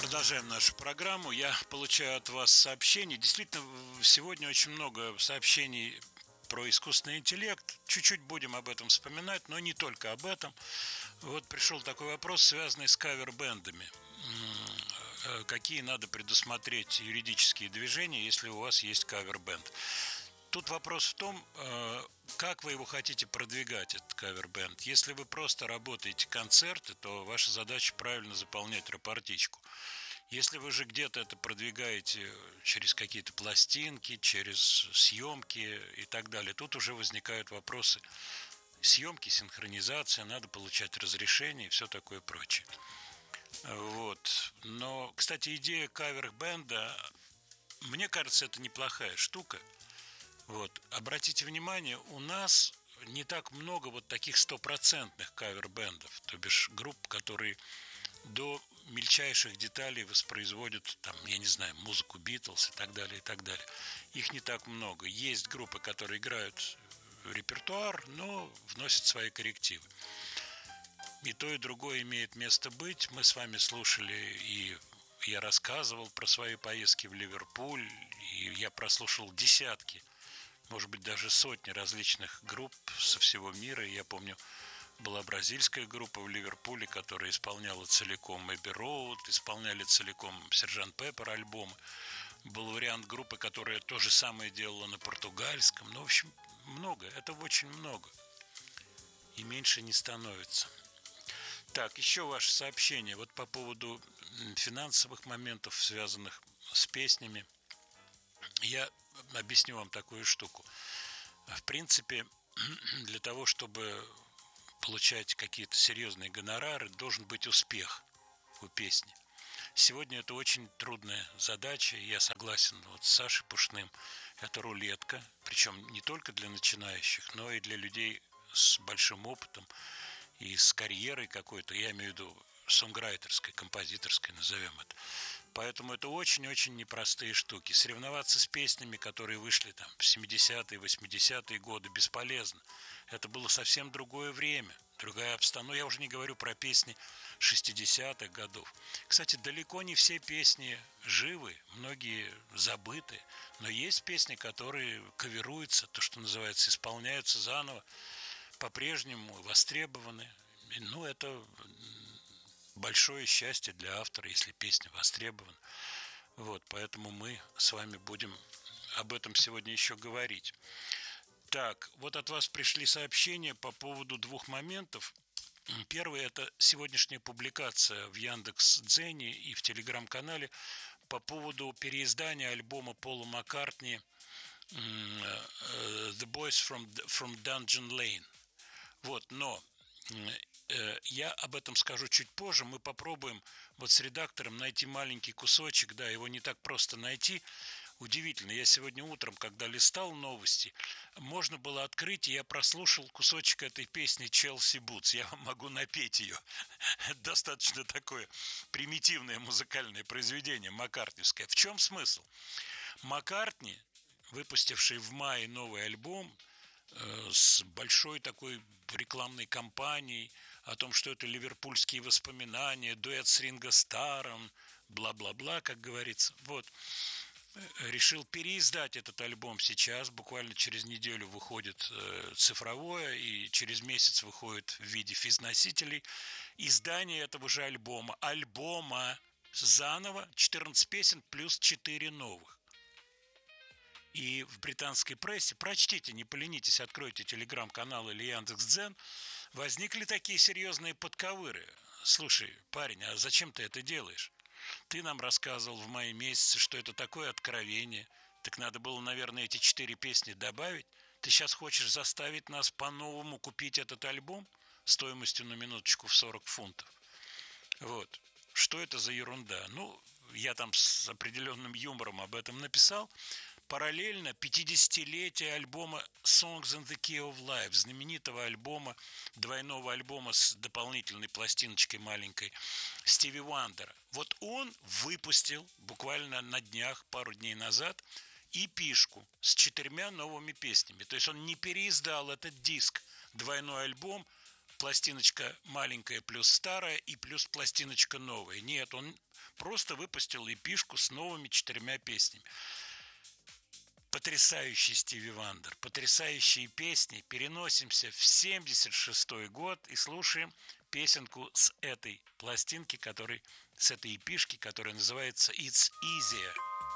Продолжаем нашу программу. Я получаю от вас сообщения. Действительно, сегодня очень много сообщений про искусственный интеллект. Чуть-чуть будем об этом вспоминать, но не только об этом. Вот пришел такой вопрос, связанный с кавер-бэндами. Какие надо предусмотреть юридические движения, если у вас есть кавер-бэнд? Тут вопрос в том, как вы его хотите продвигать, этот кавер-бэнд. Если вы просто работаете концерты, то ваша задача правильно заполнять рапортичку. Если вы же где-то это продвигаете через какие-то пластинки, через съемки и так далее, тут уже возникают вопросы съемки, синхронизация, надо получать разрешение и все такое прочее. Вот. Но, кстати, идея кавер-бенда, мне кажется, это неплохая штука. Вот. Обратите внимание, у нас не так много вот таких стопроцентных кавер-бендов, то бишь групп, которые до мельчайших деталей воспроизводят, там, я не знаю, музыку Битлз и так далее, и так далее. Их не так много. Есть группы, которые играют в репертуар, но вносят свои коррективы. И то, и другое имеет место быть. Мы с вами слушали, и я рассказывал про свои поездки в Ливерпуль, и я прослушал десятки, может быть, даже сотни различных групп со всего мира. Я помню, была бразильская группа в Ливерпуле, которая исполняла целиком Эбби Роуд, исполняли целиком Сержант Пеппер альбомы. Был вариант группы, которая то же самое делала на португальском. Ну, в общем, много. Это очень много. И меньше не становится. Так, еще ваше сообщение. Вот по поводу финансовых моментов, связанных с песнями. Я объясню вам такую штуку. В принципе, для того, чтобы получать какие-то серьезные гонорары, должен быть успех у песни. Сегодня это очень трудная задача, и я согласен вот с Сашей Пушным. Это рулетка, причем не только для начинающих, но и для людей с большим опытом и с карьерой какой-то, я имею в виду сонграйтерской, композиторской, назовем это. Поэтому это очень-очень непростые штуки. Соревноваться с песнями, которые вышли там в 70-е, 80-е годы, бесполезно. Это было совсем другое время, другая обстановка. Я уже не говорю про песни 60-х годов. Кстати, далеко не все песни живы, многие забыты. Но есть песни, которые каверуются, то, что называется, исполняются заново, по-прежнему востребованы. Ну, это большое счастье для автора, если песня востребована. Вот, поэтому мы с вами будем об этом сегодня еще говорить. Так, вот от вас пришли сообщения по поводу двух моментов. Первый – это сегодняшняя публикация в Яндекс.Дзене и в Телеграм-канале по поводу переиздания альбома Пола Маккартни «The Boys from Dungeon Lane». Вот, но я об этом скажу чуть позже. Мы попробуем вот с редактором найти маленький кусочек, да, его не так просто найти. Удивительно, я сегодня утром, когда листал новости, можно было открыть, и я прослушал кусочек этой песни «Челси Бутс». Я вам могу напеть ее. Достаточно такое примитивное музыкальное произведение маккартневское. В чем смысл? Маккартни, выпустивший в мае новый альбом, с большой такой рекламной кампанией о том, что это ливерпульские воспоминания, дуэт с Ринго Старром, бла-бла-бла, как говорится. Вот. Решил переиздать этот альбом сейчас. Буквально через неделю выходит цифровое, и через месяц выходит в виде физ-носителей издание этого же альбома заново, 14 песен плюс 4 новых. И в британской прессе, прочтите, не поленитесь, откройте телеграм-канал или Яндекс.Дзен, возникли такие серьезные подковыры. Слушай, парень, а зачем ты это делаешь? Ты нам рассказывал в мае месяце, что это такое откровение. Так надо было, наверное, эти 4 песни добавить. Ты сейчас хочешь заставить нас по-новому купить этот альбом стоимостью на минуточку в 40 фунтов? Вот. Что это за ерунда? Ну, я там с определенным юмором об этом написал. Параллельно 50-летие альбома Songs in the Key of Life, знаменитого альбома, двойного альбома с дополнительной пластиночкой маленькой Стиви Уандера. Вот он выпустил буквально на днях, пару дней назад, EP-шку с 4 новыми песнями. То есть он не переиздал этот диск, двойной альбом, пластиночка маленькая плюс старая и плюс пластиночка новая. Нет, он просто выпустил эпишку с новыми 4 песнями. Потрясающий Стиви Вандер, потрясающие песни. Переносимся в 76-й год и слушаем песенку с этой пластинки, с этой эпишки, которая называется «It's Easier».